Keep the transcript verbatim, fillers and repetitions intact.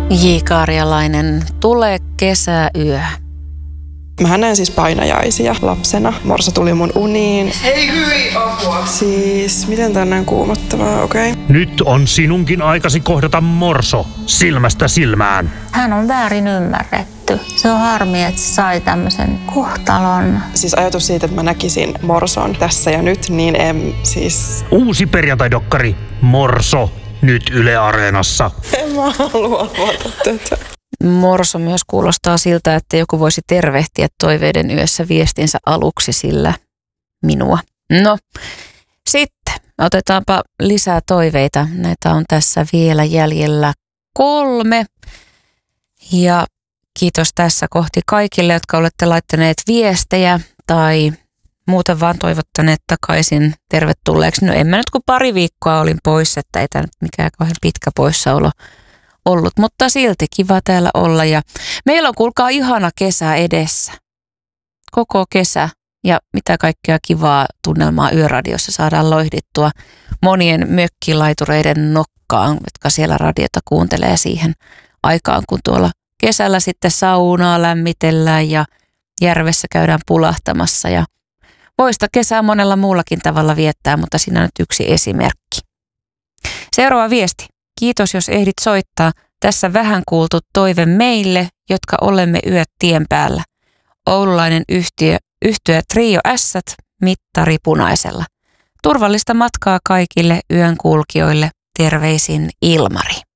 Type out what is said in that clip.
J. Karjalainen, Tule kesäyö. Mä näin siis painajaisia lapsena. Morso tuli mun uniin. Ei hyi apua. Siis, miten tää on näin kuumottavaa, okei? Okay. Nyt on sinunkin aikasi kohdata Morso silmästä silmään. Hän on väärin ymmärretty. Se on harmi, että se sai tämmöisen kohtalon. Siis ajatus siitä, että mä näkisin Morson tässä ja nyt, niin en siis... Uusi perjantai-dokkari Morso nyt Yle Areenassa. En mä halua luota tätä. Morso myös kuulostaa siltä, että joku voisi tervehtiä toiveiden yössä viestinsä aluksi sillä minua. No, sitten otetaanpa lisää toiveita. Näitä on tässä vielä jäljellä kolme. Ja kiitos tässä kohti kaikille, jotka olette laittaneet viestejä tai muuten vaan toivottaneet takaisin tervetulleeksi. No en mä nyt kun pari viikkoa olin pois, että ei tämä nyt mikään kauhean pitkä poissaolo ollut, mutta silti kiva täällä olla ja meillä on kuulkaa ihana kesä edessä. Koko kesä ja mitä kaikkea kivaa tunnelmaa Yöradiossa saadaan loihdittua monien mökkilaitureiden nokkaan, jotka siellä radiota kuuntelee siihen aikaan, kun tuolla kesällä sitten saunaa lämmitellään ja järvessä käydään pulahtamassa ja voista kesää monella muullakin tavalla viettää, mutta siinä on nyt yksi esimerkki. Seuraava viesti. Kiitos, jos ehdit soittaa. Tässä vähän kuultu toive meille, jotka olemme yöt tien päällä. Oululainen yhtiö, yhtyö Trio Ässät, mittari punaisella. Turvallista matkaa kaikille yön kulkijoille. Terveisin Ilmari.